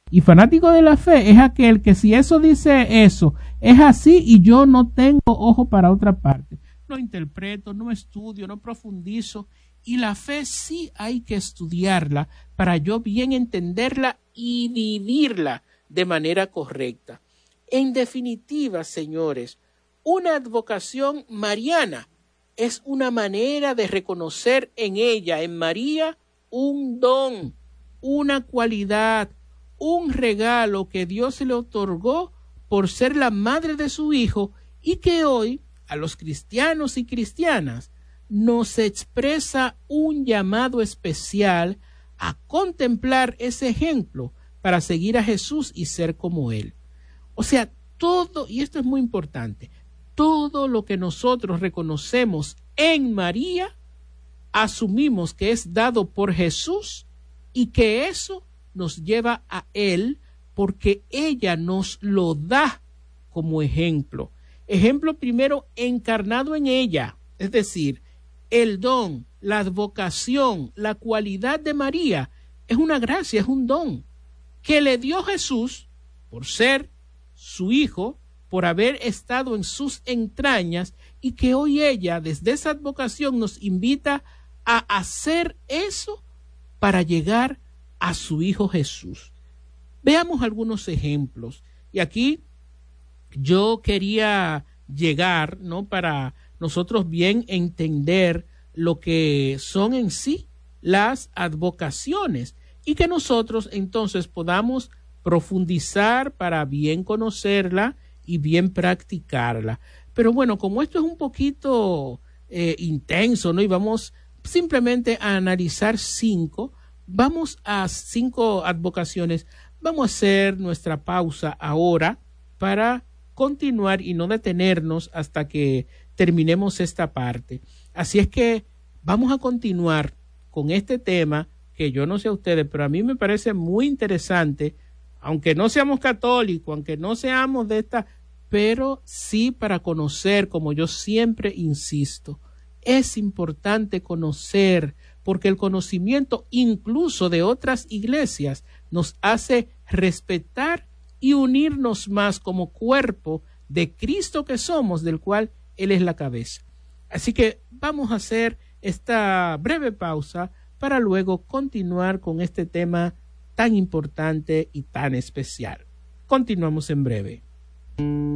Y fanático de la fe es aquel que si eso dice eso, es así y yo no tengo ojo para otra parte. No interpreto, no estudio, no profundizo. Y la fe sí hay que estudiarla para yo bien entenderla y vivirla de manera correcta. En definitiva, señores, una advocación mariana es una manera de reconocer en ella, en María, un don, una cualidad, un regalo que Dios se le otorgó por ser la madre de su Hijo y que hoy a los cristianos y cristianas nos expresa un llamado especial a contemplar ese ejemplo para seguir a Jesús y ser como Él. O sea, todo, y esto es muy importante, todo lo que nosotros reconocemos en María, asumimos que es dado por Jesús y que eso nos lleva a Él porque ella nos lo da como ejemplo. Ejemplo primero encarnado en ella, es decir, el don, la advocación, la cualidad de María es una gracia, es un don que le dio Jesús por ser su hijo, por haber estado en sus entrañas y que hoy ella desde esa advocación nos invita a hacer eso para llegar a su hijo Jesús. Veamos algunos ejemplos y aquí yo quería llegar, ¿no?, para nosotros bien entender lo que son en sí las advocaciones y que nosotros entonces podamos profundizar para bien conocerla y bien practicarla. Pero bueno, como esto es un poquito intenso, ¿no?, y vamos simplemente a analizar cinco advocaciones. Vamos a hacer nuestra pausa ahora para continuar y no detenernos hasta que terminemos esta parte. Así es que vamos a continuar con este tema que yo no sé a ustedes, pero a mí me parece muy interesante, aunque no seamos católicos, aunque no seamos de esta, pero sí para conocer, como yo siempre insisto, es importante conocer, porque el conocimiento incluso de otras iglesias nos hace respetar y unirnos más como cuerpo de Cristo que somos, del cual Él es la cabeza. Así que vamos a hacer esta breve pausa para luego continuar con este tema tan importante y tan especial. Continuamos en breve.